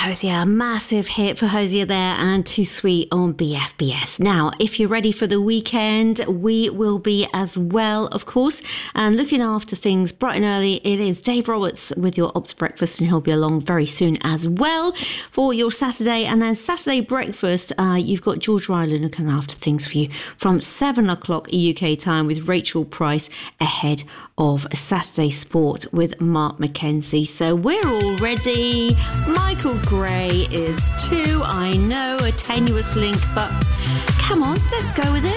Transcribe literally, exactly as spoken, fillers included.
Hosier, massive hit for Hosier there, and Too Sweet on B F B S. Now, if you're ready for the weekend, we will be as well, of course, and looking after things bright and early. It is Dave Roberts with your Ops Breakfast, and he'll be along very soon as well for your Saturday. And then Saturday breakfast, uh, you've got George Ryland looking after things for you from seven o'clock U K time with Rachel Price ahead of Saturday Sport with Mark McKenzie. So we're all ready. Michael Gray is too. I know, a tenuous link, but come on, let's go with it.